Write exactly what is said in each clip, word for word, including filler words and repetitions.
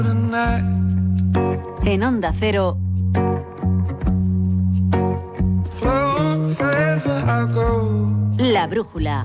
En Onda Cero, La Brújula.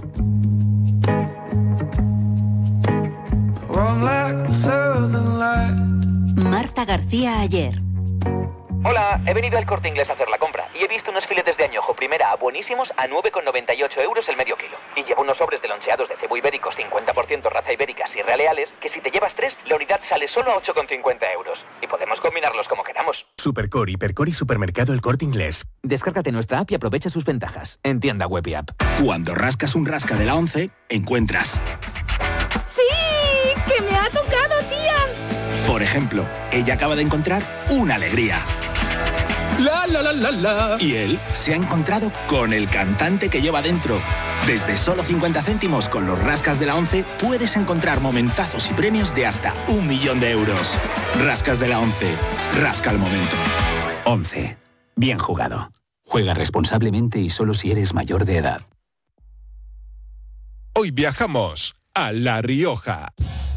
Marta García Ayer. Hola, he venido al Corte Inglés a hacer la compra y he visto unos filetes de añojo primera A buenísimos a nueve con noventa y ocho euros el medio kilo. Y llevo unos sobres de loncheados de cebo ibéricos cincuenta por ciento raza ibérica Sierra Leales que si te llevas tres, la unidad sale solo a ocho con cincuenta euros. Y podemos combinarlos como queramos. Supercore, Hipercore y Supermercado El Corte Inglés. Descárgate nuestra app y aprovecha sus ventajas. En tienda web y app. Cuando rascas un rasca de la once, encuentras... ¡Sí! ¡Que me ha tocado, tía! Por ejemplo, ella acaba de encontrar una alegría. La, la, la, la, la. Y él se ha encontrado con el cantante que lleva dentro. Desde solo cincuenta céntimos con los rascas de la once puedes encontrar momentazos y premios de hasta un millón de euros. Rascas de la once. Rasca el momento. once. Bien jugado. Juega responsablemente y solo si eres mayor de edad. Hoy viajamos a La Rioja.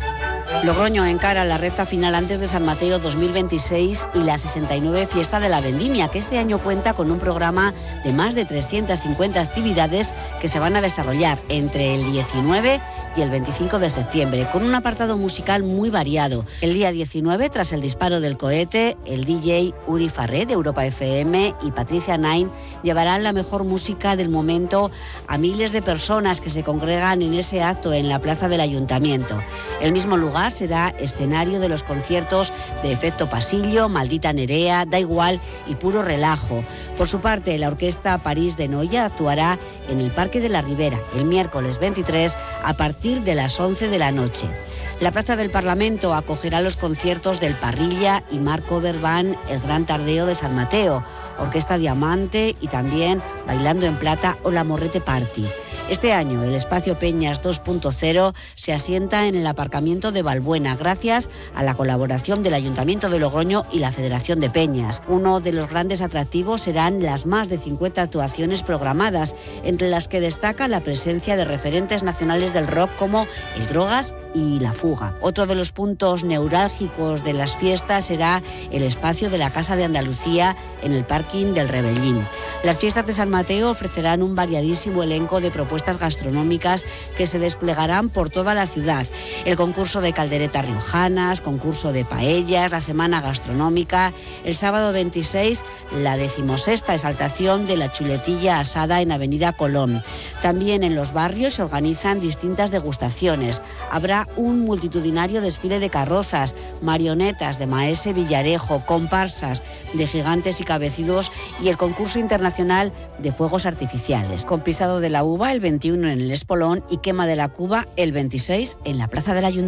Logroño encara la recta final antes de San Mateo dos mil veintiséis y la sesenta y nueve Fiesta de la Vendimia, que este año cuenta con un programa de más de trescientas cincuenta actividades que se van a desarrollar entre el diecinueve y el veinticinco de septiembre, con un apartado musical muy variado. El día diecinueve, tras el disparo del cohete, el D J Uri Farré de Europa F M y Patricia Nine llevarán la mejor música del momento a miles de personas que se congregan en ese acto en la plaza del Ayuntamiento. El mismo lugar será escenario de los conciertos de Efecto Pasillo, Maldita Nerea, Da Igual y Puro Relajo. Por su parte, la Orquesta París de Noia actuará en el Parque de la Ribera el miércoles veintitrés a partir de las once de la noche. La Plaza del Parlamento acogerá los conciertos del Parrilla y Marco Verbán, el Gran Tardeo de San Mateo, Orquesta Diamante y también Bailando en Plata o la Morrete Party. Este año el espacio Peñas dos punto cero se asienta en el aparcamiento de Valbuena gracias a la colaboración del Ayuntamiento de Logroño y la Federación de Peñas. Uno de los grandes atractivos serán las más de cincuenta actuaciones programadas, entre las que destaca la presencia de referentes nacionales del rock como El Drogas y La Fuga. Otro de los puntos neurálgicos de las fiestas será el espacio de la Casa de Andalucía en el parking del Rebellín. Las fiestas de San Mateo ofrecerán un variadísimo elenco de propuestas gastronómicas que se desplegarán por toda la ciudad. El concurso de calderetas riojanas, concurso de paellas, la semana gastronómica. El sábado veintiséis, la decimosexta exaltación de la chuletilla asada en Avenida Colón. También en los barrios se organizan distintas degustaciones. Habrá un multitudinario desfile de carrozas, marionetas de Maese Villarejo, comparsas de gigantes y cabecidos y el concurso internacional de fuegos artificiales. Con pisado de la uva el veintiuno en el Espolón y quema de la Cuba el veintiséis en la Plaza del Ayuntamiento.